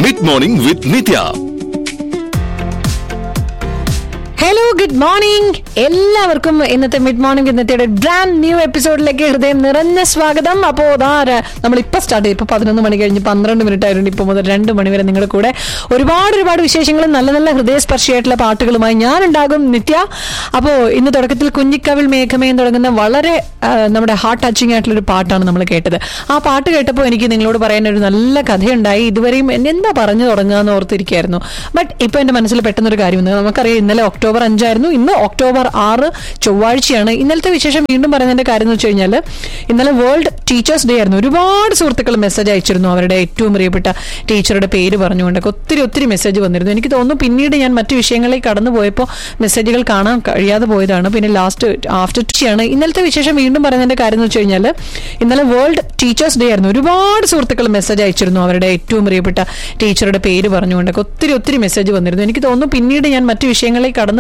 Mid morning വിത്ത് നിത്യ. Hello, good morning എല്ലാവർക്കും. ഇന്നത്തെ mid morning ഇന്നത്തെ ബ്രാൻഡ് ന്യൂ എപ്പിസോഡിലേക്ക് ഹൃദയം നിറഞ്ഞ സ്വാഗതം. അപ്പോൾ നമ്മളിപ്പോൾ സ്റ്റാർട്ട് ചെയ്യും. ഇപ്പോൾ 11 മണി കഴിഞ്ഞ് 12 മിനിറ്റ് ആയിരുന്നു. ഇപ്പോൾ മുതൽ 2 മണി വരെ നിങ്ങളുടെ കൂടെ ഒരുപാട് വിശേഷങ്ങളും നല്ല നല്ല ഹൃദയസ്പർശിയായിട്ടുള്ള പാട്ടുകളുമായി ഞാനുണ്ടാകും, നിത്യ. അപ്പോൾ ഇന്ന് തുടക്കത്തിൽ കുഞ്ഞിക്കവിൾ മേഘമേന്ന് തുടങ്ങുന്ന വളരെ നമ്മുടെ ഹാർട്ട് ടച്ചിങ് ആയിട്ടുള്ളൊരു പാട്ടാണ് നമ്മൾ കേട്ടത്. ആ പാട്ട് കേട്ടപ്പോൾ എനിക്ക് നിങ്ങളോട് പറയാനൊരു നല്ല കഥയുണ്ടായി. ഇതുവരെയും എന്താ പറഞ്ഞു തുടങ്ങുകയെന്ന് ഓർത്തിരിക്കുകയായിരുന്നു. ബട്ട് ഇപ്പോൾ എൻ്റെ മനസ്സിൽ പെട്ടെന്നൊരു കാര്യം വന്നു. നമുക്കറിയാം, ഇന്നലെ ഒക്ടോബർ 5 ആയിരുന്നു, ഇന്ന് ഒക്ടോബർ 6 ചൊവ്വാഴ്ചയാണ്. ഇന്നലത്തെ വിശേഷം വീണ്ടും പറയുന്നതിന്റെ കാര്യം എന്ന് വെച്ച് കഴിഞ്ഞാൽ ഇന്നലെ വേൾഡ് ടീച്ചേഴ്സ് ഡേ ആയിരുന്നു. ഒരുപാട് സുഹൃത്തുക്കൾ മെസ്സേജ് അയച്ചിരുന്നു, അവരുടെ ഏറ്റവും പ്രിയപ്പെട്ട ടീച്ചറുടെ പേര് പറഞ്ഞുകൊണ്ടൊക്കെ ഒത്തിരി മെസ്സേജ് വന്നിരുന്നു. എനിക്ക് തോന്നുന്നു പിന്നീട് ഞാൻ മറ്റു വിഷയങ്ങളിലേക്ക് കടന്നു പോയപ്പോൾ മെസ്സേജുകൾ കാണാൻ കഴിയാതെ പോയതാണ്. പിന്നെ ലാസ്റ്റ് ആഫ്റ്റർ ടീച്ചാണ്. ഇന്നലത്തെ വിശേഷം വീണ്ടും പറയുന്നതിന്റെ കാര്യം എന്ന് വെച്ച് കഴിഞ്ഞാൽ ഇന്നലെ വേൾഡ് ടീച്ചേഴ്സ് ഡേ ആയിരുന്നു. ഒരുപാട് സുഹൃത്തുക്കൾ മെസ്സേജ് അയച്ചിരുന്നു, അവരുടെ ഏറ്റവും പ്രിയപ്പെട്ട ടീച്ചറുടെ പേര് പറഞ്ഞുകൊണ്ടൊക്കെ ഒത്തിരി മെസ്സേജ് വന്നിരുന്നു. എനിക്ക് തോന്നുന്നു പിന്നീട് ഞാൻ മറ്റു വിഷയങ്ങളിലേക്ക് കടന്നു